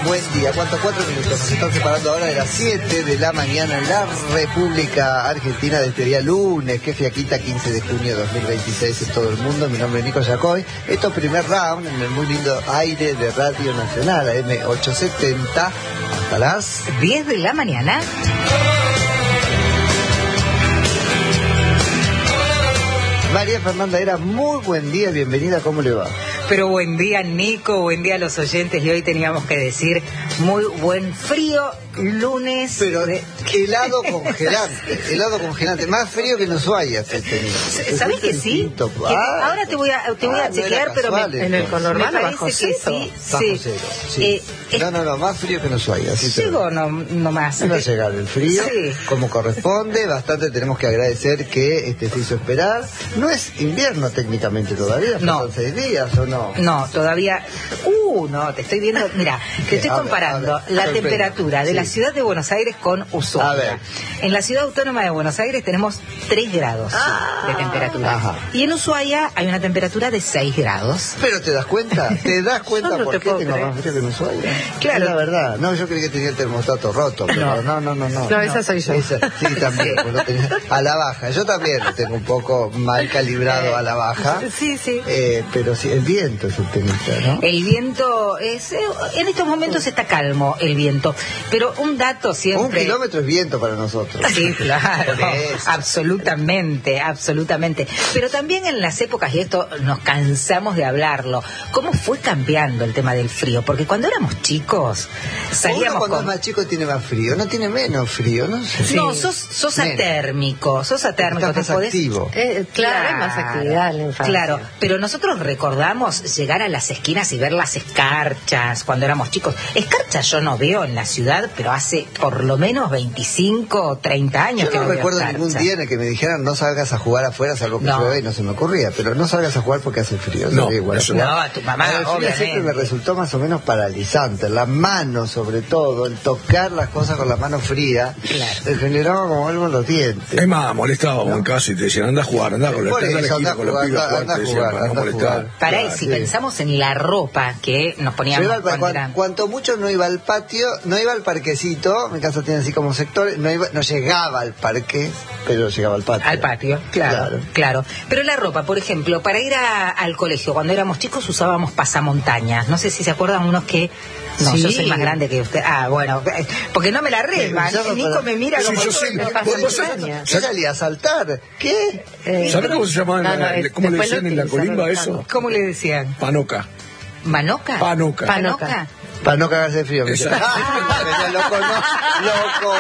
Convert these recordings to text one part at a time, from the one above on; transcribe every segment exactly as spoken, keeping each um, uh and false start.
buen día. ¿Cuántos? Cuatro minutos. Nos están separando ahora de las siete de la mañana en la República Argentina de este día lunes. Qué fiaquita, quince de junio de dos mil veintiséis en todo el mundo. Mi nombre es Nico Yacoy. Esto es primer round en el muy lindo aire de Radio Nacional, A M ochocientos setenta, hasta las diez de la mañana. María Fernanda Era, muy buen día, bienvenida, ¿cómo le va? Pero buen día, Nico, buen día a los oyentes. Y hoy teníamos que decir muy buen frío lunes. Pero de... helado congelante, helado congelante, más frío que en Ushuaia se tenía. ¿Sabés que sí? Que ah, ahora te voy a, te voy ah, a chequear, no pero me, casual, en el conurbano bajo que sí. Bajo sí. cero, sí. Eh, no, no, no, más frío que en Ushuaia. Llegó no, no más. Va a llegar el frío, sí. como corresponde. Bastante tenemos que agradecer que este se hizo esperar. No es invierno técnicamente todavía, no. Son seis días o no. No, todavía. Uh, no, te estoy viendo. Mira, te estoy a comparando ver, a ver, la sorprende. temperatura de sí. la ciudad de Buenos Aires con Ushuaia. A ver. En la ciudad autónoma de Buenos Aires tenemos tres grados ah, de temperatura. Ajá. Y en Ushuaia hay una temperatura de seis grados. Pero te das cuenta, te das cuenta no por te qué tengo creer. más frío que en Ushuaia. Claro. Es la verdad. No, yo creí que tenía el termostato roto, pero no, no, no, no. No, no esa soy yo. Esa, sí, también. Pues lo tenía a la baja. Yo también lo tengo un poco mal calibrado a la baja. Sí, sí. Eh, pero sí, el viento es el temita, ¿no? El viento es, en estos momentos está calmo el viento, pero un dato siempre. Un kilómetro es viento para nosotros. Sí, claro, absolutamente, absolutamente. Pero también en las épocas, y esto nos cansamos de hablarlo, ¿cómo fue cambiando el tema del frío? Porque cuando éramos chicos, salíamos Uno cuando con... es más chico tiene más frío, no tiene menos frío, ¿no? Sí. No, sos, sos atérmico, sos atérmico. Estás te más podés... activo. Eh, claro, hay más actividad en la infancia. Claro, pero nosotros recordamos llegar a las esquinas y ver las escarchas cuando éramos chicos. Escarchas yo no veo en la ciudad, pero hace por lo menos veinticinco o treinta años yo que no no recuerdo veo ningún escarcha. día en el que me dijeran no salgas a jugar afuera, salvo que no. llueve y no se me ocurría, pero no salgas a jugar porque hace frío. No, igual eso no, a tu mamá, el frío obviamente. siempre me resultó más o menos paralizante, la mano sobre todo, el tocar las cosas con la mano fría, claro. me generaba como algo en los dientes. Es más, molestábamos ¿no? en casa y te decían anda a jugar, anda con la, Por anda a la eso, esquina anda con los a pibes a jugar, jugar, anda a te decían jugar, para no anda a molestar. jugar. Pará, Claro, y si sí. pensamos en la ropa que nos poníamos Yo iba al, cuando cuan, eran... cuanto mucho no iba al patio, no iba al parquecito, mi casa tiene así como sectores, no iba, no llegaba al parque, pero llegaba al patio. Al patio, claro, claro, claro. Pero la ropa, por ejemplo, para ir a, al colegio, cuando éramos chicos usábamos pasamontañas. No sé si se acuerdan unos que... No, sí. Yo soy más grande que usted. Ah, bueno, porque no me la reman. Sí, Nico para... me mira sí, como... yo sí. Yo salía a saltar. ¿Qué? Eh, ¿Sabes cómo se llamaban? no, no, la, ¿Cómo le después decían lo en la utilizaron colimba tanto. eso? ¿Cómo le decían? Panoca. ¿Manoca? Panoca. ¿Panoca? Para no cagarse de frío. Me Exacto. ah, lo, cono lo,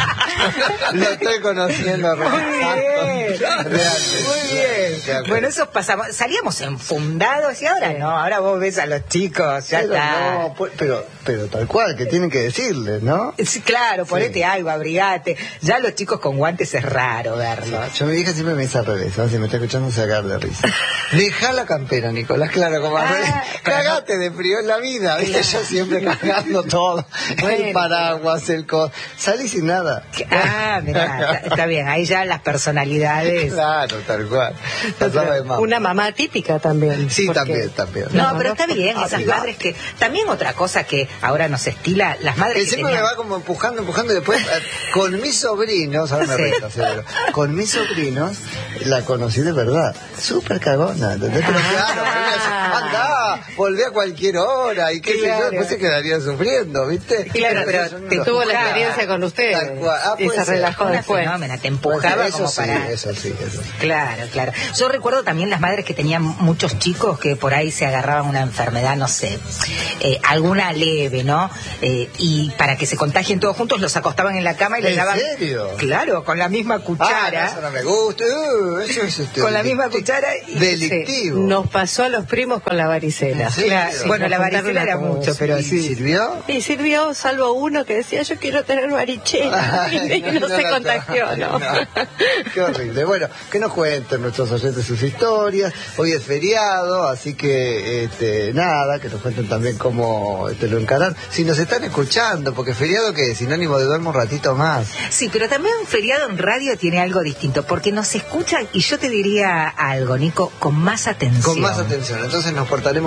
cono lo estoy conociendo. Muy bien, Realmente. muy bien. Bueno, eso pasaba, salíamos enfundados y ahora no, ahora vos ves a los chicos, ya pero, está. no, pues, pero, pero tal cual, que tienen que decirles, ¿no? Sí, claro, ponete sí. algo, abrigate. Ya los chicos con guantes es raro verlos. Yo mi hija siempre me dice al revés, ¿no? Si me está escuchando se cagar de risa. Deja la campera, Nicolás, claro, como al revés. Cagate de frío en la vida, ¿viste? Yo siempre cagando todo. Bueno, el paraguas, el co... Salí sin nada. Ah, mirá, está, está bien, ahí ya las personalidades. Claro, tal cual. Pasaba de mamá. Una mamá típica también. Sí, porque... también, también. No, No, pero no, está bien, ah, esas mira. madres que... También otra cosa que ahora nos estila, las madres El que siempre tenían... me va como empujando, empujando y después eh, con mis sobrinos, ahora me Sí. reta, seguro, con mis sobrinos la conocí de verdad, súper cagona, ¿entendés? Pero claro, Ah. anda, volví a cualquier hora y qué sé Claro. yo, después se quedaría sufriendo, ¿viste? Claro, pero yo no te lo- Tuvo la Empujaba. experiencia con ustedes Tal cual. Ah, y puede se ser. relajó Una después. fenómena, te empujaba eso como sí, para... eso sí, eso sí. Claro, claro. Yo recuerdo también las madres que tenían muchos chicos que por ahí se agarraban una enfermedad, no sé, eh, alguna leve, ¿no? Eh, y para que se contagien todos juntos los acostaban en la cama y les ¿En daban... serio? Claro, con la misma Ah, no, cuchara. eso no me gusta, uh, eso es este, Con la delicti- misma cuchara y- delictivo. Nos pasó a los primos con la varicela. ¿En serio? Claro, Sí, bueno, la nos varicela contaron era a todos. mucho, pero ¿Y sí. sirvió? Y sirvió, salvo uno que decía, yo quiero tener varicela. Ay, y no, se la contagió, trae, ¿no? Qué horrible. Bueno, que nos cuenten nuestros oyentes sus historias. Hoy es feriado, así que este, nada, que nos cuenten también cómo este, lo encaran. Si nos están escuchando, porque feriado que es sinónimo de duermo un ratito más. Sí, pero también un feriado en radio tiene algo distinto, porque nos escuchan, y yo te diría algo, Nico, con más atención. Con más atención. Entonces nos portaremos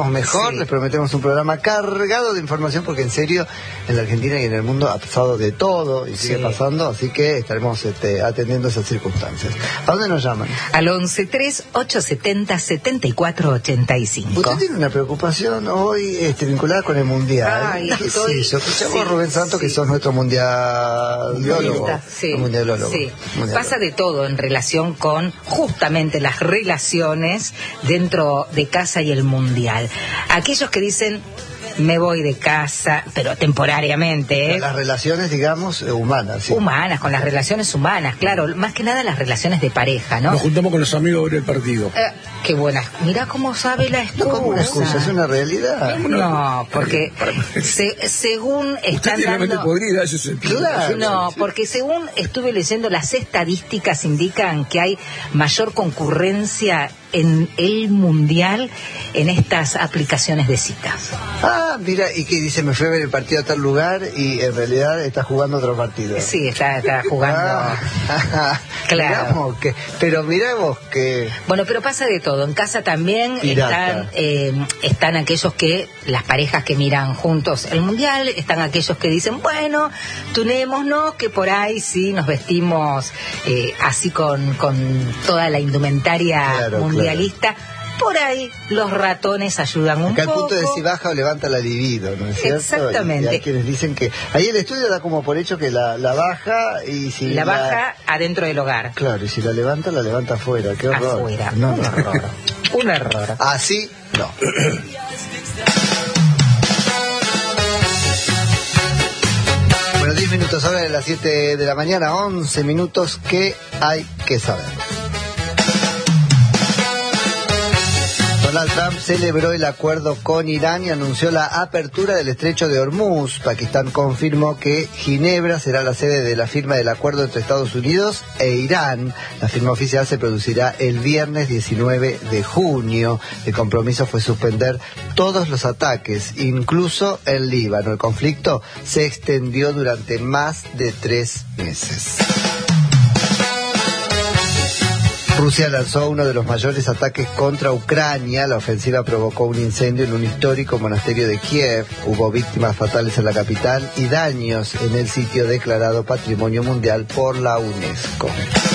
tenemos mejor. Sí. Les prometemos un programa cargado de información porque en serio en la Argentina y en el mundo ha pasado de todo y sigue Sí. pasando, así que estaremos este, atendiendo esas circunstancias. ¿A dónde nos llaman? Al once tres ocho setenta setenta y cuatro ochenta y cinco. Usted tiene una preocupación hoy este, vinculada con el mundial. Ay, ¿Qué estoy- es eso? Escuchamos sí, a Rubén Santos, que sí. sos nuestro mundialólogo. Sí, Mundialólogo. sí. Mundialólogo. Pasa de todo en relación con justamente las relaciones dentro de casa y el mundial. Aquellos que dicen me voy de casa, pero temporariamente, ¿eh? Las relaciones, digamos, eh, humanas. ¿sí? Humanas, con las relaciones humanas, claro, más que nada las relaciones de pareja, ¿no? Nos juntamos con los amigos a ver el partido. Eh, qué buena, mira cómo sabe la excusa. No como una excusa, es una realidad. No, porque se- según Usted están tiene la mente dando... podrida, eso es el Claro. No, porque según estuve leyendo, las estadísticas indican que hay mayor concurrencia en el mundial en estas aplicaciones de citas. Ah, mira, y que dice, me fui a ver el partido a tal lugar y en realidad está jugando otro partido. Sí, está, está jugando. Ah, Claro. mirá vos que, pero mirá vos que... Bueno, pero pasa de todo. En casa también Pirata. están eh, están aquellos que, las parejas que miran juntos el mundial, están aquellos que dicen, bueno, tunémonos, que por ahí sí nos vestimos eh, así con, con toda la indumentaria Claro, mundialista. Por ahí los ratones ayudan un Acá el poco. punto de si baja o levanta la libido, ¿no es cierto? Exactamente. Y hay quienes dicen que... Ahí el estudio da como por hecho que la, la baja y si... la baja adentro del hogar. Claro, y si la levanta, la levanta afuera. Qué horror. Afuera. No, un no. error. Un error. Así, no. Bueno, diez minutos ahora de las siete de la mañana, once minutos que hay que saber. Donald Trump celebró el acuerdo con Irán y anunció la apertura del estrecho de Hormuz. Pakistán confirmó que Ginebra será la sede de la firma del acuerdo entre Estados Unidos e Irán. La firma oficial se producirá el viernes diecinueve de junio. El compromiso fue suspender todos los ataques, incluso en Líbano. El conflicto se extendió durante más de tres meses. Rusia lanzó uno de los mayores ataques contra Ucrania. La ofensiva provocó un incendio en un histórico monasterio de Kiev. Hubo víctimas fatales en la capital y daños en el sitio declarado Patrimonio Mundial por la UNESCO.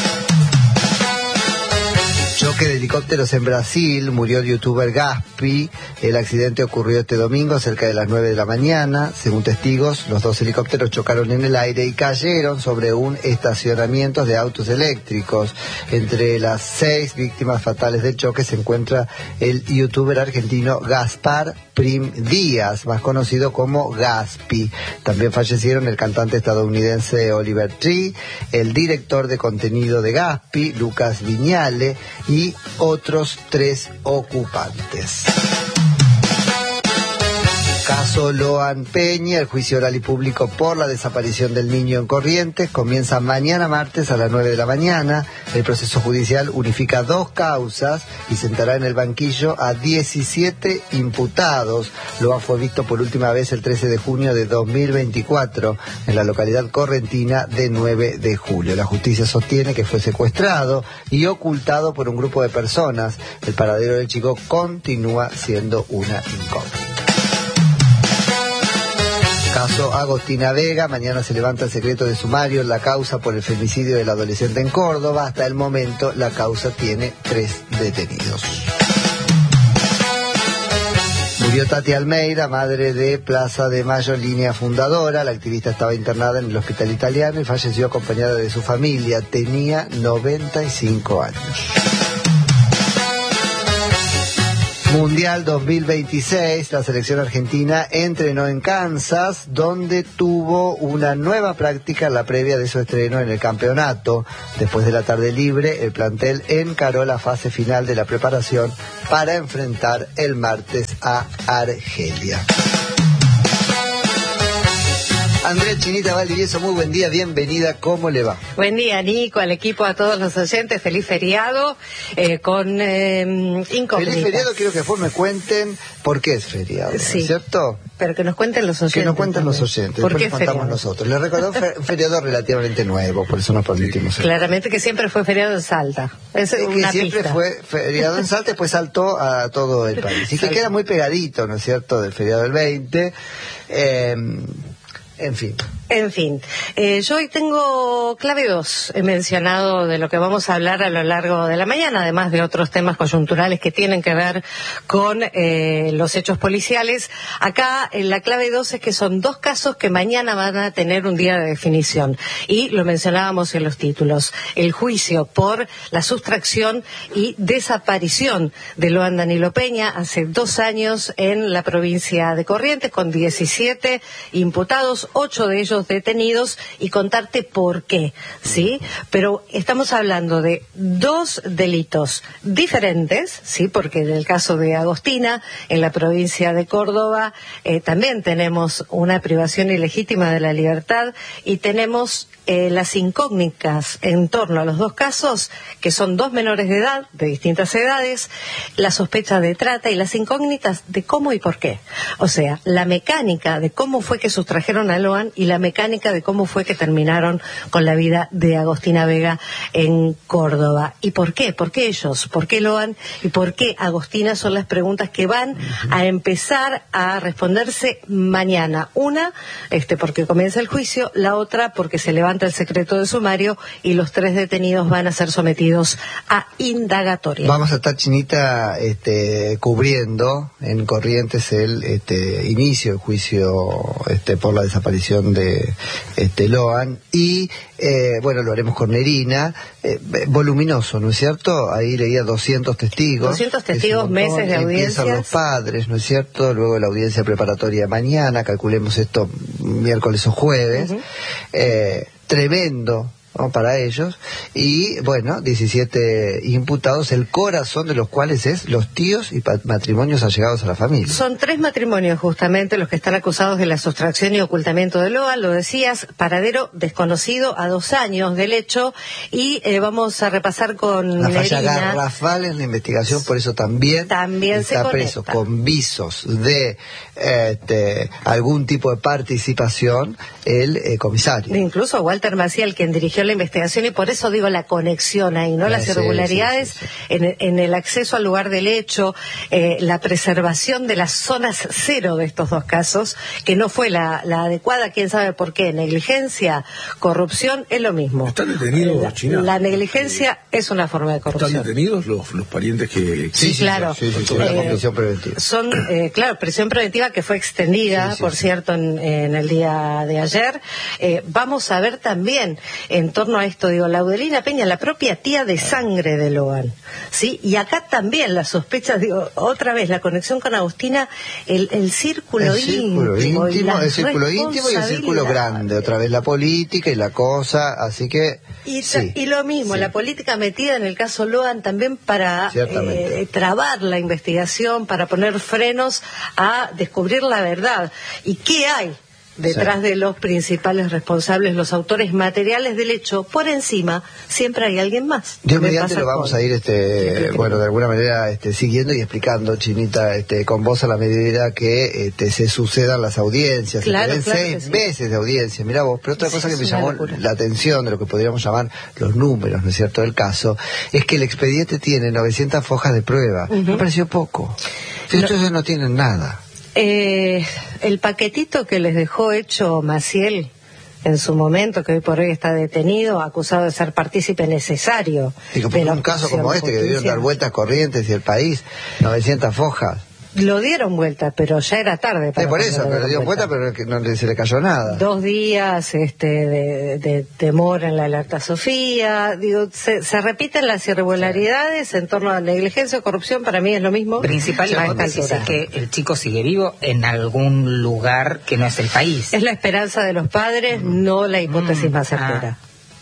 Choque de helicópteros en Brasil, murió el youtuber Gaspi. El accidente ocurrió este domingo cerca de las nueve de la mañana. Según testigos, los dos helicópteros chocaron en el aire y cayeron sobre un estacionamiento de autos eléctricos. Entre las seis víctimas fatales del choque se encuentra el youtuber argentino Gaspar Prim Díaz, más conocido como Gaspi. También fallecieron el cantante estadounidense Oliver Tree, el director de contenido de Gaspi, Lucas Viñale, y otros tres ocupantes. Caso Loan Peña, el juicio oral y público por la desaparición del niño en Corrientes comienza mañana martes a las nueve de la mañana. El proceso judicial unifica dos causas y sentará en el banquillo a diecisiete imputados. Loan fue visto por última vez el trece de junio de dos mil veinticuatro en la localidad correntina de nueve de julio. La justicia sostiene que fue secuestrado y ocultado por un grupo de personas. El paradero del chico continúa siendo una incógnita. Caso Agostina Vega, mañana se levanta el secreto de sumario en la causa por el femicidio del adolescente en Córdoba. Hasta el momento la causa tiene tres detenidos. Murió Tati Almeida, madre de Plaza de Mayo, línea fundadora. La activista estaba internada en el hospital italiano y falleció acompañada de su familia. Tenía noventa y cinco años. Mundial dos mil veintiséis, la selección argentina entrenó en Kansas, donde tuvo una nueva práctica en la previa de su estreno en el campeonato. Después de la tarde libre, el plantel encaró la fase final de la preparación para enfrentar el martes a Argelia. Andrea Chinita Valdivieso, muy buen día, bienvenida, ¿cómo le va? Buen día, Nico, al equipo, a todos los oyentes, feliz feriado, eh, con eh, incógnitas. Feliz feriado, quiero que después me cuenten por qué es feriado, sí, ¿no es cierto? Pero que nos cuenten los oyentes. Que nos cuenten también. los oyentes, ¿Por después qué nos contamos feriado? nosotros. Les recordamos un feriado relativamente nuevo, por eso nos permitimos. Claramente que siempre fue feriado en Salta. Es, Es que una siempre pista. fue feriado en Salta, después saltó a todo el país. Y que queda muy pegadito, ¿no es cierto?, del feriado del veinte. Eh, en fin. En fin, eh, yo hoy tengo clave dos, he mencionado de lo que vamos a hablar a lo largo de la mañana, además de otros temas coyunturales que tienen que ver con eh, los hechos policiales. Acá en la clave dos es que son dos casos que mañana van a tener un día de definición, y lo mencionábamos en los títulos: el juicio por la sustracción y desaparición de Loan Danilo Peña hace dos años en la provincia de Corrientes, con diecisiete imputados, ocho de ellos detenidos, y contarte por qué, ¿sí? Pero estamos hablando de dos delitos diferentes, ¿sí? Porque en el caso de Agostina, en la provincia de Córdoba, eh, también tenemos una privación ilegítima de la libertad, y tenemos eh, las incógnitas en torno a los dos casos, que son dos menores de edad, de distintas edades, la sospecha de trata y las incógnitas de cómo y por qué. O sea, la mecánica de cómo fue que sustrajeron a Loan y la mecánica de cómo fue que terminaron con la vida de Agostina Vega en Córdoba. ¿Y por qué? ¿Por qué ellos? ¿Por qué Loan? ¿Y por qué Agostina? Son las preguntas que van a empezar a responderse mañana. Una, este, porque comienza el juicio; la otra, porque se levanta el secreto de sumario y los tres detenidos van a ser sometidos a indagatoria. Vamos a estar, Chinita, este, cubriendo en Corrientes el este, inicio del juicio este, por la desaparición de este, Loan, y eh, bueno, lo haremos con Nerina, eh, voluminoso, ¿no es cierto? Ahí leía doscientos testigos. doscientos testigos, meses de audiencias. Empiezan los padres, ¿no es cierto? Luego la audiencia preparatoria mañana, calculemos esto miércoles o jueves. Uh-huh. eh, tremendo, ¿no?, para ellos, y bueno, diecisiete imputados, el corazón de los cuales es los tíos y matrimonios allegados a la familia. Son tres matrimonios justamente los que están acusados de la sustracción y ocultamiento de Loan, lo decías, paradero desconocido a dos años del hecho, y eh, vamos a repasar con la falla Nerina. Garrafal en la investigación, por eso también, también está se preso con visos de este, algún tipo de participación el eh, comisario. Incluso Walter Maciel, quien dirigió la investigación, y por eso digo la conexión ahí, ¿no? Las sí, irregularidades sí, sí, sí. En, en el acceso al lugar del hecho, eh, la preservación de las zonas cero de estos dos casos, que no fue la, la adecuada, quién sabe por qué. Negligencia, corrupción, es lo mismo. ¿Están detenidos, la, China? La negligencia eh, es una forma de corrupción. ¿Están detenidos los, los parientes que...? Sí, sí, claro. Sí, sí, sí, eh, prisión preventiva. Son, eh, claro, prisión preventiva que fue extendida, sí, sí, por sí. cierto, en, en el día de ayer. Eh, vamos a ver también, en torno a esto, digo, Laudelina Peña, la propia tía de sangre de Loan, ¿sí? Y acá también las sospechas, digo, otra vez, la conexión con Agostina, el, el círculo el íntimo. Círculo íntimo y el círculo íntimo y el círculo grande, otra vez la política y la cosa, así que... Y, sí, y lo mismo, sí. la política metida en el caso Loan también para eh, trabar la investigación, para poner frenos a descubrir la verdad. ¿Y qué hay detrás sí. de los principales responsables, los autores materiales del hecho? Por encima siempre hay alguien más. Dios mediante lo vamos con... a ir este sí, bueno de alguna manera este, siguiendo y explicando, Chinita, este, con vos a la medida que este, se sucedan las audiencias. Claro, se claro seis sí. meses de audiencia, mirá vos. Pero otra cosa sí, que me llamó locura. la atención de lo que podríamos llamar los números, ¿no es cierto?, del caso, es que el expediente tiene novecientas hojas de prueba. Uh-huh. Me pareció poco. Si no. Ustedes no tienen nada. Eh, el paquetito que les dejó hecho Maciel en su momento, que hoy por hoy está detenido, acusado de ser partícipe necesario. Digo, por un caso como este, que debieron dar vueltas Corrientes y el país, novecientas hojas. Lo dieron vuelta, pero ya era tarde. Para sí, por eso, pero le dieron vuelta, vuelta pero no se le cayó nada. Dos días este, de, de temor en la alerta Sofía. Digo, se, se repiten las irregularidades sí. en torno a negligencia o corrupción, para mí es lo mismo. Principalmente si es que el chico sigue vivo en algún lugar que no es el país. Es la esperanza de los padres, mm. no la hipótesis mm. más certera. Ah.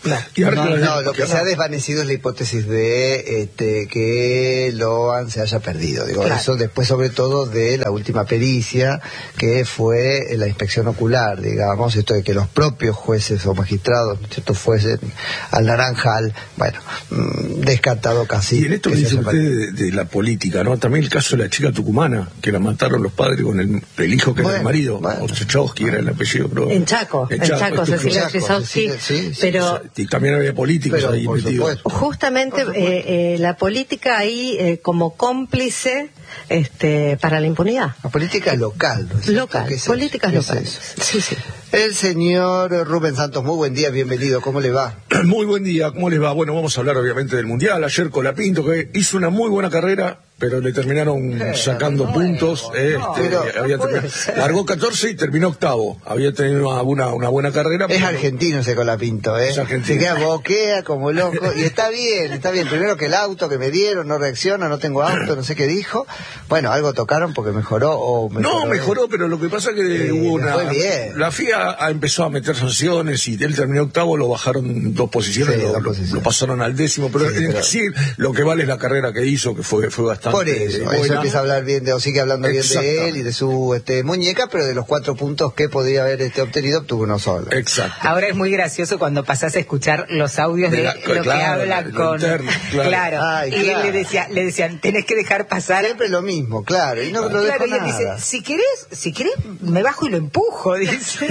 No, no, no, lo que se ha desvanecido es la hipótesis de este, que Loan se haya perdido. Digo, claro. Eso después, sobre todo, de la última pericia, que fue la inspección ocular, digamos, esto de que los propios jueces o magistrados, ¿cierto?, fuesen al naranjal, bueno, mmm, descartado casi. Y en esto que dice usted de, de la política, ¿no? También el caso de la chica tucumana, que la mataron los padres con el, el hijo que bueno, era el marido, bueno. Ochechowski era el apellido, pero... En Chaco, en Chaco, en Chaco Cecilia Ochechowski, sí, pero... Y también había políticos pero, ahí metidos. Justamente eh, eh, la política ahí eh, como cómplice este, para la impunidad. La política local. ¿No? Local, políticas locales. Sí, sí. El señor Rubén Santos, muy buen día, bienvenido, ¿cómo le va? Muy buen día, ¿cómo les va? Bueno, vamos a hablar obviamente del Mundial. Ayer Colapinto, que hizo una muy buena carrera, pero le terminaron eh, sacando no, puntos. No, eh, este, no, había no largó catorce y terminó octavo. Había tenido una, una, una buena carrera. Es argentino ese Colapinto, ¿eh? Es argentino. Se queda boquea como loco. Y está bien, está bien. Primero que el auto que me dieron no reacciona, no tengo auto, no sé qué dijo. Bueno, algo tocaron porque mejoró o mejoró. No, mejoró, pero lo que pasa es que eh, hubo una... Bien. La F I A empezó a meter sanciones y él terminó octavo, lo bajaron dos posiciones, sí, lo, dos posiciones. Lo pasaron al décimo, pero, sí, pero sí, lo que vale es la carrera que hizo, que fue, fue bastante... Por eso, buena. Eso empieza a hablar bien de, o sigue hablando bien de él y de su este, muñeca, pero de los cuatro puntos que podría haber este, obtenido, obtuvo uno solo. Exacto. Ahora es muy gracioso cuando pasás a escuchar los audios de, de la, lo claro, que habla con... Interno, claro, claro. Ay, y claro. Le, decía, le decían, tenés que dejar pasar... Siempre lo mismo, claro, y no claro, lo dejo y él nada. Dice, si querés, si querés, me bajo y lo empujo, dice.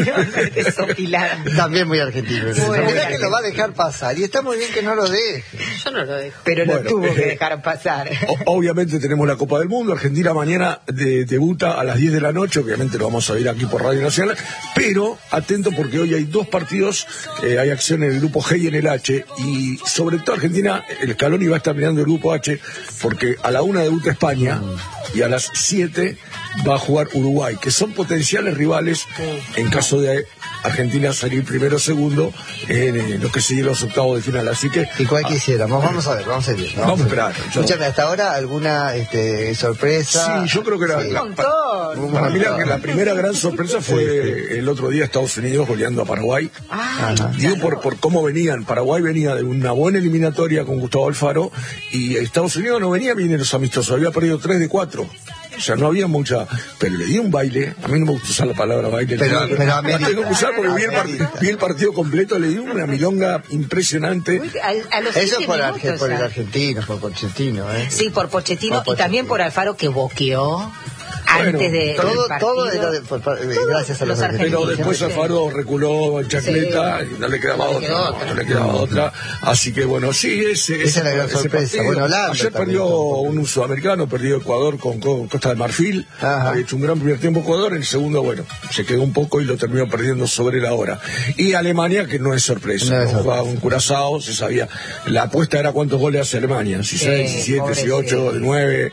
También muy argentino. Mirá que lo va a dejar pasar, y está muy bien que no lo deje. Yo no lo dejo. Pero bueno, lo tuvo eh, que dejar pasar. Obviamente tenemos la Copa del Mundo. Argentina mañana de, debuta a las diez de la noche, obviamente lo vamos a ver aquí por Radio Nacional, pero atento porque hoy hay dos partidos, eh, hay acción en el grupo G y en el H, y sobre todo Argentina, el Scaloni va a estar mirando el grupo H, porque a la una debuta España, y a las siete va a jugar Uruguay, que son potenciales rivales en caso de Argentina salir primero o segundo en, en lo que siguen los octavos de final, así que... ¿Y cuál quisiéramos? Vamos a ver, vamos a ver. Vamos, vamos a esperar. Yo... Escúchame, hasta ahora alguna este, sorpresa... Sí, yo creo que la, sí, la, un montón. Para mí la, la primera gran sorpresa fue sí, sí. el otro día Estados Unidos goleando a Paraguay. Ah, Digo por, por cómo venían. Paraguay venía de una buena eliminatoria con Gustavo Alfaro y Estados Unidos no venía bien en los amistosos, había perdido tres de cuatro. O sea, no había mucha... Pero le di un baile. A mí no me gusta usar la palabra baile. Pero, pero, pero a mí... La tengo que usar porque vi el, part... vi el partido completo. Le di una milonga impresionante. Uy, a, a los Eso por, minutos, Arge, por el argentino, por Pochettino, ¿eh? Sí, por Pochettino, por Pochettino. Y también por Alfaro, que boqueó... Bueno, antes de todo, del todo era de, por, por, gracias a los, los argentinos. Pero después Alfaro reculó en chancleta sí. y no le quedaba no otra, otra. No le quedaba otra. Así que bueno, sí, ese, esa es la gran sorpresa. Bueno, ayer perdió un sudamericano, perdió Ecuador con, con Costa de Marfil. Ajá. Había hecho un gran primer tiempo Ecuador, en el segundo, bueno, se quedó un poco y lo terminó perdiendo sobre la hora. Y Alemania, que no es sorpresa, no, no jugaba un Curazao, se sabía. La apuesta era cuántos goles hace Alemania, dieciséis, diecisiete, dieciocho, nueve.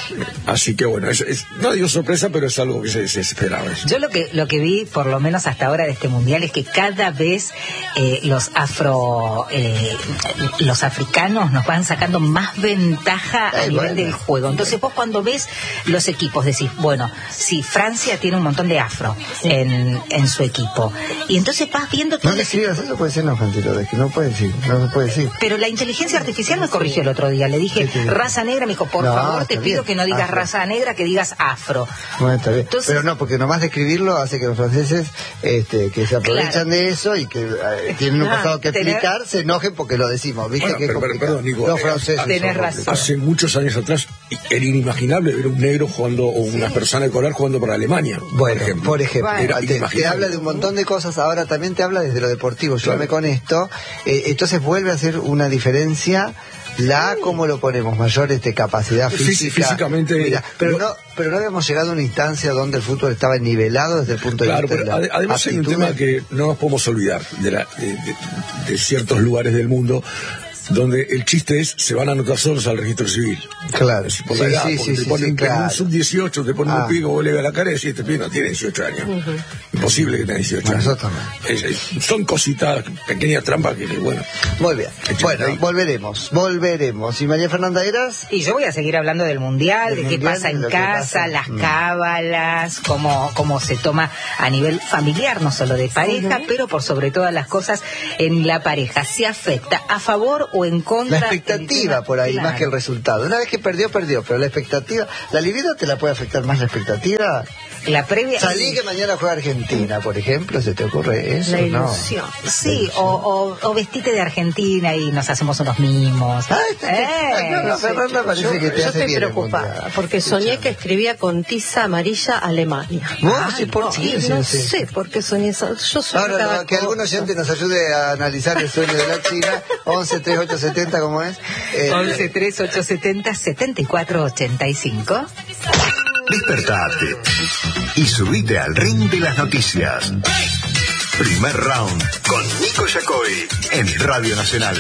Así que bueno, es, es, no digo sorpresa, pero es algo que se, se esperaba. Eso. Yo lo que lo que vi, por lo menos hasta ahora de este mundial, es que cada vez eh, los afro eh, los africanos nos van sacando más ventaja a Ay, nivel bueno. del juego. Entonces vos cuando ves los equipos decís, bueno, si sí, Francia tiene un montón de afro en, en su equipo, y entonces vas viendo todo. No describas eso, puede ser no, Francilo, de que no puede decir, no se puede decir. Pero la inteligencia artificial me corrigió el otro día. Le dije sí, sí. raza negra, me dijo, por no, favor, te pido bien. que no digas afro. raza negra, que digas afro. Bueno, está bien. Entonces, pero no, porque nomás describirlo hace que los franceses este, que se aprovechan claro. de eso y que eh, tienen un pasado que tener... explicar, se enojen porque lo decimos. ¿Viste? Bueno, que pero, pero, perdón, Nico, los franceses tenés razón. Hace muchos años atrás era inimaginable ver un negro jugando o una sí. persona de color jugando para Alemania. Bueno, por ejemplo, por ejemplo era te, te habla de un montón de cosas, ahora también te habla desde lo deportivo. Yo claro. me con esto, eh, entonces vuelve a ser una diferencia. La, ¿cómo lo ponemos? Mayor este, capacidad física. Físicamente. Mira, pero no, pero no habíamos llegado a una instancia donde el fútbol estaba nivelado desde el punto de claro, vista pero de la además actitud. Hay un tema que no nos podemos olvidar de, la, de, de, de ciertos lugares del mundo. donde el chiste es, se van a anotar solos al registro civil. Claro. Es por la Sí, edad, sí, porque sí, te sí, ponen sí, claro. en un sub dieciocho, te ponen Ah. un pico, vos le ves la cara y decís, este pibe no tiene dieciocho años. Ujú. Imposible que tenga dieciocho Bueno, años. eso también. Es- es- son cositas, pequeñas trampas que, bueno. Muy bien. Echen Bueno, ahí. volveremos, volveremos. ¿Y María Fernanda Eras? Y yo voy a seguir hablando del mundial, Del de qué mundial, pasa de en lo que casa, pasa. las Mm. cábalas, cómo, cómo se toma a nivel familiar, no solo de pareja, Ujú. pero por sobre todas las cosas en la pareja. ¿Se afecta a favor o en contra? La expectativa el tema? por ahí, Claro. más que el resultado. Una vez que perdió, perdió, pero la expectativa, ¿la libido te la puede afectar más la expectativa? La previa... Salí que mañana juega Argentina, por ejemplo, ¿se te ocurre eso? La No. ilusión. Sí, o, o, o vestite de Argentina y nos hacemos unos mimos. Ah, está- Eh, ah, no, no, Fernanda parece Yo, que te yo hace estoy bien el preocupada mundial. porque soñé que escribía con tiza amarilla Alemania. ¿Vos? Ay, ¿Sí, por no, qué? Y Sí, no sí. sé por qué soñé eso. Yo soñé Ahora, cada no, que algún cosa. oyente nos ayude a analizar el sueño de la China. once tres ocho setenta, ¿cómo es? Eh, once tres ocho setenta setenta y cuatro ochenta y cinco. Despertate y subite al ring de las noticias. Primer round con Nico Yacoy en Radio Nacional.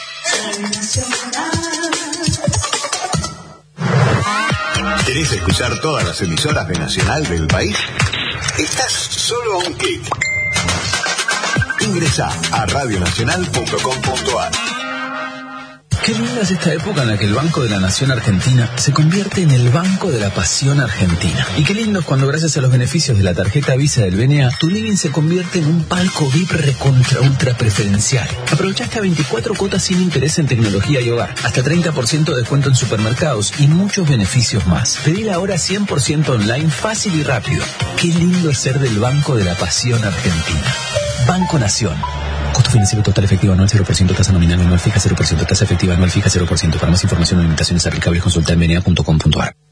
¿Querés escuchar todas las emisoras de Nacional del país? Estás solo a un clic. Ingresá a radionacional punto com punto a r. Qué linda es esta época en la que el Banco de la Nación Argentina se convierte en el Banco de la Pasión Argentina. Y qué lindo es cuando gracias a los beneficios de la tarjeta Visa del B N A, tu living se convierte en un palco V I P recontra ultra preferencial. Aprovecha hasta veinticuatro cuotas sin interés en tecnología y hogar, hasta treinta por ciento de descuento en supermercados y muchos beneficios más. Pedila ahora cien por ciento online, fácil y rápido. Qué lindo es ser del Banco de la Pasión Argentina. Banco Nación. Costo financiero total efectivo anual cero por ciento, tasa nominal anual fija cero por ciento, tasa efectiva anual fija cero por ciento. Para más información o limitaciones aplicables consulta en b n a punto com punto a r.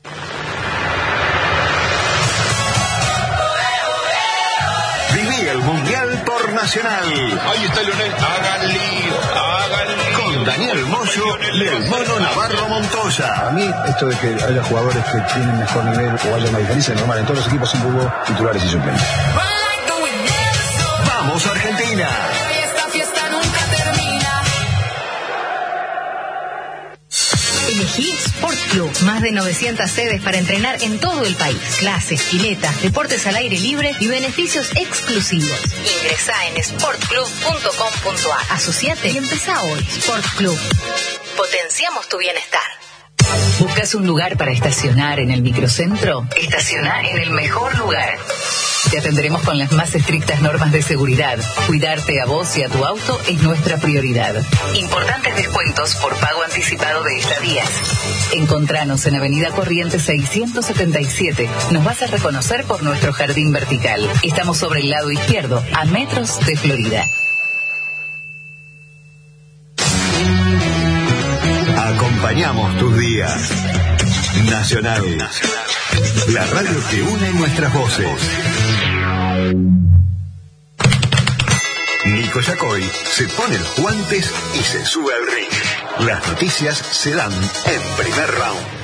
Viví el Mundial por Nacional. Ahí está Leonel, hagan lío, hagan lío. Con Daniel Moyo y el Mono Navarro Montoya. A mí, esto de que haya jugadores que tienen mejor nivel o haya una diferencia normal, en todos los equipos siempre hubo titulares y suplentes. Vamos Argentina. Esta fiesta nunca termina. Elegí Sport Club. Más de novecientas sedes para entrenar en todo el país. Clases, piletas, deportes al aire libre y beneficios exclusivos. Ingresá en sport club punto com punto a r. Asociate y empezá hoy. Sport Club. Potenciamos tu bienestar. ¿Buscas un lugar para estacionar en el microcentro? Estaciona en el mejor lugar. Te atenderemos con las más estrictas normas de seguridad. Cuidarte a vos y a tu auto es nuestra prioridad. Importantes descuentos por pago anticipado de estadías. Encontranos en Avenida Corrientes seiscientos setenta y siete. Nos vas a reconocer por nuestro jardín vertical. Estamos sobre el lado izquierdo, a metros de Florida. Acompañamos tus días. Nacional. La radio que une nuestras voces. Nico Yacoy se pone los guantes y se sube al ring. Las noticias se dan en primer round.